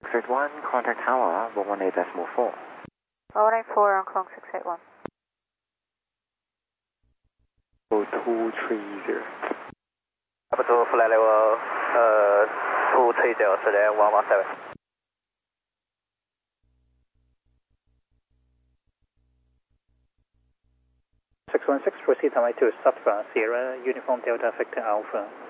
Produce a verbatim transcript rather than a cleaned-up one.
eight one, contact tower, one one eight decimal four. one eight four on Kong six eight one. two three zero. Apple flight level uh, two three zero, Australia one one seven. six one six, proceed runway to South Sierra, Uniform Delta Victor Alpha.